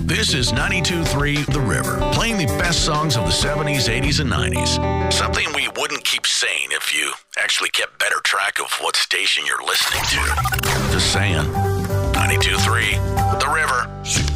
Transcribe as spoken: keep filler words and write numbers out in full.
This is ninety-two point three The River, playing the best songs of the seventies, eighties, and nineties. Something we wouldn't keep saying if you actually kept better track of what station you're listening to. Just saying. ninety-two point three The River.